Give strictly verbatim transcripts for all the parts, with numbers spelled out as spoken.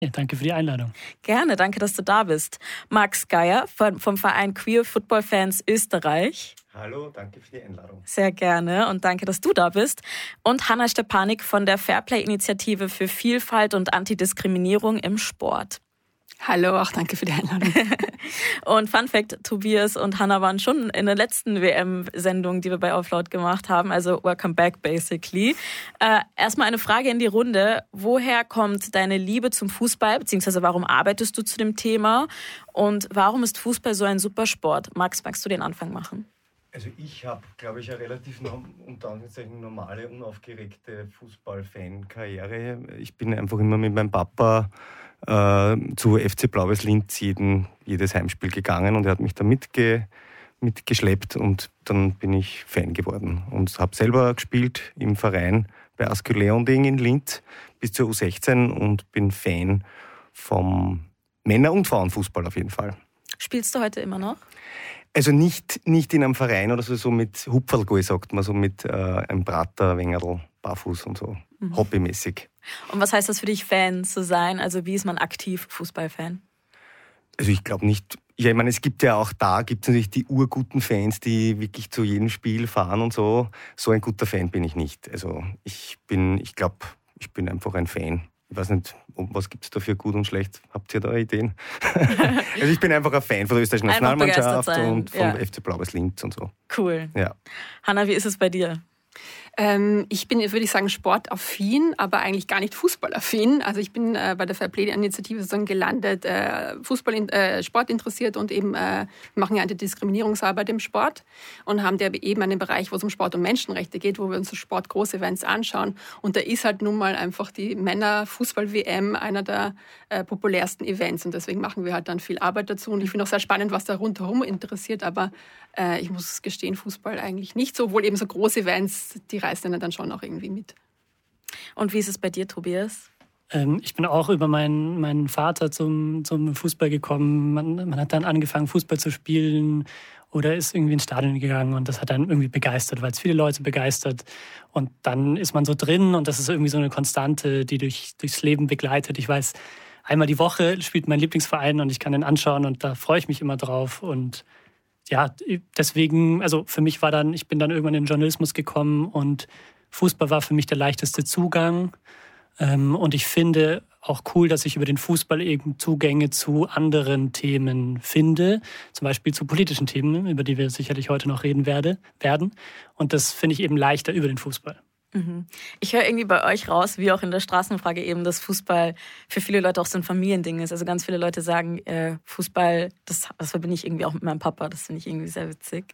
Ja, danke für die Einladung. Gerne, danke, dass du da bist. Max Geier von, vom Verein Queer Football Fans Österreich. Hallo, danke für die Einladung. Sehr gerne und danke, dass du da bist. Und Hanna Stepanik von der Fairplay-Initiative für Vielfalt und Antidiskriminierung im Sport. Hallo, auch danke für die Einladung. Und Fun Fact, Tobias und Hanna waren schon in der letzten W M-Sendung, die wir bei Offload gemacht haben, also welcome back basically. Äh, erstmal eine Frage in die Runde. Woher kommt deine Liebe zum Fußball, beziehungsweise warum arbeitest du zu dem Thema und warum ist Fußball so ein super Sport? Max, magst du den Anfang machen? Also ich habe, glaube ich, eine relativ unter Anführungszeichen normale, unaufgeregte Fußball-Fan-Karriere. Ich bin einfach immer mit meinem Papa äh, zu F C Blau-Weiß Linz jeden, jedes Heimspiel gegangen und er hat mich da mitge, mitgeschleppt und dann bin ich Fan geworden und habe selber gespielt im Verein bei Ascq Leonding in Linz bis zur U sechzehn und bin Fan vom Männer- und Frauenfußball auf jeden Fall. Spielst du heute immer noch? Also nicht, nicht in einem Verein oder so, so mit Hupferlgäu, sagt man, so mit äh, einem Prater, Wengerl, Barfuß und so, mhm. hobbymäßig. Und was heißt das für dich, Fan zu sein? Also wie ist man aktiv Fußballfan? Also ich glaube nicht, ja, ich meine, es gibt ja auch da, gibt es natürlich die urguten Fans, die wirklich zu jedem Spiel fahren und so. So ein guter Fan bin ich nicht. Also ich bin, ich glaube, ich bin einfach ein Fan. Ich weiß nicht, was gibt es da für gut und schlecht? Habt ihr da Ideen? Also ich bin einfach ein Fan von der österreichischen Nationalmannschaft und vom ja. F C Blau-Weiß Linz und so. Cool. Ja. Hanna, wie ist es bei dir? Ähm, ich bin, würde ich sagen, sportaffin, aber eigentlich gar nicht fußballaffin. Also ich bin äh, bei der Fairplay-Initiative sozusagen gelandet, äh, Fußball, äh, Sport interessiert und eben äh, machen ja Antidiskriminierungsarbeit im Sport und haben der eben einen Bereich, wo es um Sport und Menschenrechte geht, wo wir uns so Sport-Groß-Events anschauen. Und da ist halt nun mal einfach die Männer-Fußball-W M einer der äh, populärsten Events und deswegen machen wir halt dann viel Arbeit dazu. Und ich finde auch sehr spannend, was da rundherum interessiert, aber äh, ich muss gestehen, Fußball eigentlich nicht so, obwohl eben so große Events, die reißt einen dann schon auch irgendwie mit. Und wie ist es bei dir, Tobias? Ähm, ich bin auch über meinen, meinen Vater zum, zum Fußball gekommen. Man, man hat dann angefangen, Fußball zu spielen oder ist irgendwie ins Stadion gegangen und das hat dann irgendwie begeistert, weil es viele Leute begeistert. Und dann ist man so drin und das ist irgendwie so eine Konstante, die durch, durchs Leben begleitet. Ich weiß, einmal die Woche spielt mein Lieblingsverein und ich kann den anschauen und da freue ich mich immer drauf. Und ja, deswegen, also für mich war dann, ich bin dann irgendwann in den Journalismus gekommen und Fußball war für mich der leichteste Zugang. Und ich finde auch cool, dass ich über den Fußball eben Zugänge zu anderen Themen finde, zum Beispiel zu politischen Themen, über die wir sicherlich heute noch reden werde, werden. Und das finde ich eben leichter über den Fußball. Ich höre irgendwie bei euch raus, wie auch in der Straßenfrage eben, dass Fußball für viele Leute auch so ein Familiending ist. Also ganz viele Leute sagen, äh, Fußball, das, das verbinde ich irgendwie auch mit meinem Papa. Das finde ich irgendwie sehr witzig.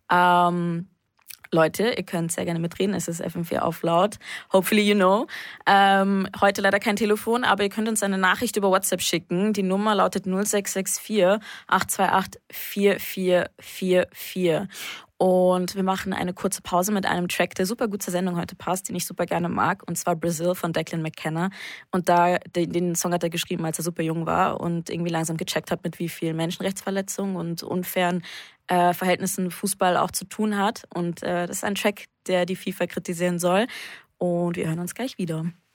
Ähm, Leute, ihr könnt sehr gerne mitreden. Es ist F M vier auf laut. Hopefully you know. Ähm, heute leider kein Telefon, aber ihr könnt uns eine Nachricht über WhatsApp schicken. Die Nummer lautet null sechs sechs vier acht zwei acht vier vier vier vier. Und wir machen eine kurze Pause mit einem Track, der super gut zur Sendung heute passt, den ich super gerne mag, und zwar Brazil von Declan McKenna. Und da den, den Song hat er geschrieben, als er super jung war und irgendwie langsam gecheckt hat, mit wie vielen Menschenrechtsverletzungen und unfairen äh, Verhältnissen Fußball auch zu tun hat. Und äh, das ist ein Track, der die FIFA kritisieren soll. Und wir hören uns gleich wieder.